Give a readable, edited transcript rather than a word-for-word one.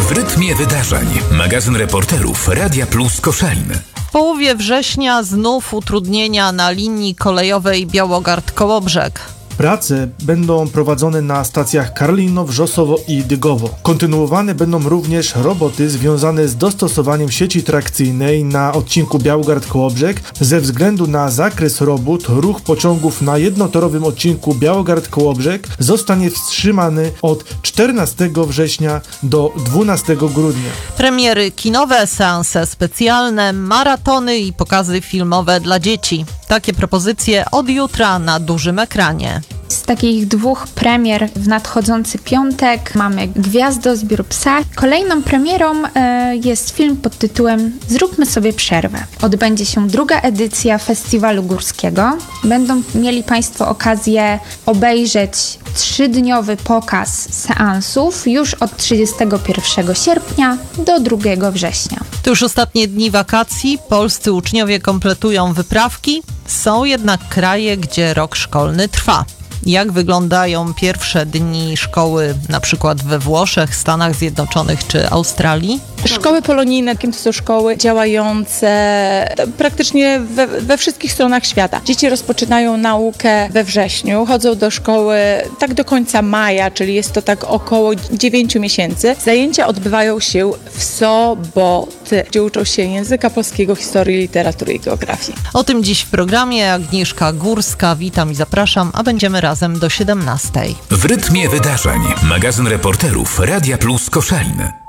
W rytmie wydarzeń. Magazyn reporterów Radia Plus Koszalin. W połowie września znów utrudnienia na linii kolejowej Białogard-Kołobrzeg. Prace będą prowadzone na stacjach Karlino, Wrzosowo i Dygowo. Kontynuowane będą również roboty związane z dostosowaniem sieci trakcyjnej na odcinku Białogard-Kołobrzeg. Ze względu na zakres robót, ruch pociągów na jednotorowym odcinku Białogard-Kołobrzeg zostanie wstrzymany od 14 września do 12 grudnia. Premiery kinowe, seanse specjalne, maratony i pokazy filmowe dla dzieci. Takie propozycje od jutra na dużym ekranie. Z takich dwóch premier w nadchodzący piątek mamy Gwiazdozbiór psa. Kolejną premierą jest film pod tytułem Zróbmy sobie przerwę. Odbędzie się druga edycja Festiwalu Górskiego. Będą mieli Państwo okazję obejrzeć 3-dniowy pokaz seansów już od 31 sierpnia do 2 września. To już ostatnie dni wakacji. Polscy uczniowie kompletują wyprawki. Są jednak kraje, gdzie rok szkolny trwa. Jak wyglądają pierwsze dni szkoły na przykład we Włoszech, Stanach Zjednoczonych czy Australii? Szkoły polonijne to są szkoły działające praktycznie we wszystkich stronach świata. Dzieci rozpoczynają naukę we wrześniu, chodzą do szkoły tak do końca maja, czyli jest to tak około 9 miesięcy. Zajęcia odbywają się w soboty, gdzie uczą się języka polskiego, historii, literatury i geografii. O tym dziś w programie. Agnieszka Górska, witam i zapraszam, a będziemy razem do 17. W rytmie wydarzeń. Magazyn reporterów Radia Plus Koszalin.